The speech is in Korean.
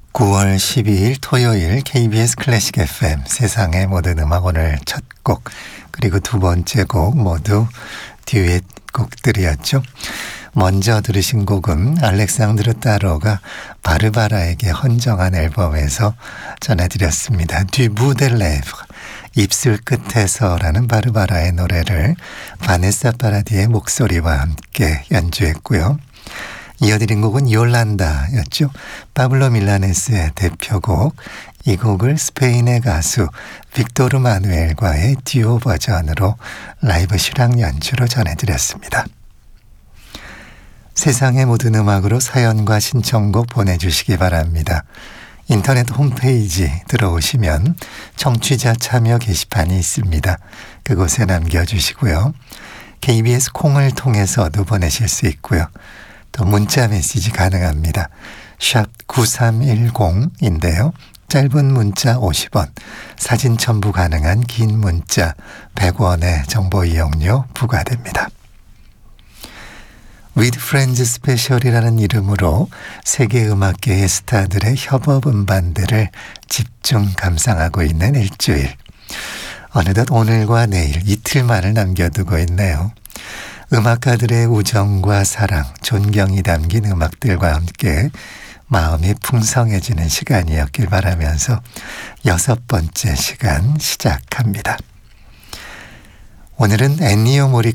9월 12일 토요일 KBS 클래식 FM 세상의 모든 음악 오늘 첫 곡 그리고 두 번째 곡 모두 듀엣 곡들이었죠. 먼저 들으신 곡은 알렉산드르 따로가 바르바라에게 헌정한 앨범에서 전해드렸습니다. 듀부델레브 입술 끝에서라는 바르바라의 노래를 바네사 파라디의 목소리와 함께 연주했고요. 이어드린 곡은 요란다였죠. 파블로 밀라네스의 대표곡. 이 곡을 스페인의 가수 빅토르 마누엘과의 듀오 버전으로 라이브 실황 연주로 전해드렸습니다. 세상의 모든 음악으로 사연과 신청곡 보내주시기 바랍니다. 인터넷 홈페이지 들어오시면 청취자 참여 게시판이 있습니다. 그곳에 남겨주시고요. KBS 콩을 통해서도 보내실 수 있고요. 또 문자 메시지 가능합니다. 샵 9310인데요. 짧은 문자 50원, 사진 첨부 가능한 긴 문자 100원의 정보 이용료 부과됩니다. With Friends 스페셜이라는 이름으로 세계 음악계의 스타들의 협업 음반들을 집중 감상하고 있는 일주일. 어느덧 오늘과 내일 이틀만을 남겨두고 있네요. 음악가들의 우정과 사랑, 존경이 담긴 음악들과 함께 마음이 풍성해지는 시간이었길 바라면서 6번째 시간 시작합니다. 오늘은 엔니오 모리